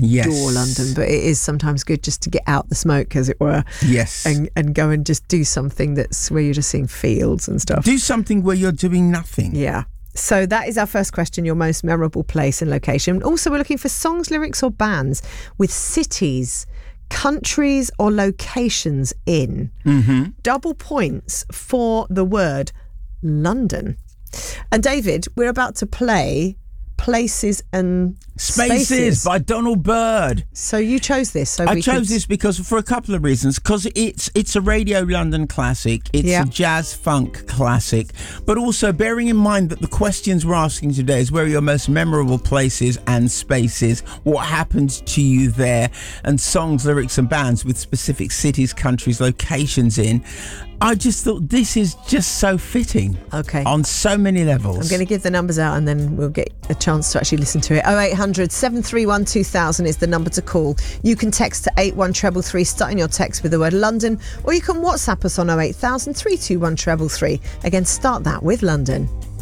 adore London, but it is sometimes good just to get out the smoke, as it were. Yes. And go and just do something that's where you're just seeing fields and stuff. Do something where you're doing nothing. Yeah. So that is our first question, your most memorable place and location. Also, we're looking for songs, lyrics or bands with cities, countries or locations in. Mm-hmm. Double points for the word London. And David, we're about to play Places and Spaces by Donald Byrd. So you chose this. So I chose this because for a couple of reasons. Because it's a Radio London classic. It's a jazz funk classic. But also bearing in mind that the questions we're asking today is where are your most memorable places and spaces, what happened to you there, and songs, lyrics and bands with specific cities, countries, locations in. I just thought this is just so fitting. Okay. On so many levels. I'm going to give the numbers out and then we'll get a chance to actually listen to it. 0800 731 2000 is the number to call. You can text to 81333, starting your text with the word London, or you can WhatsApp us on 08000 321 333. Again, start that with London.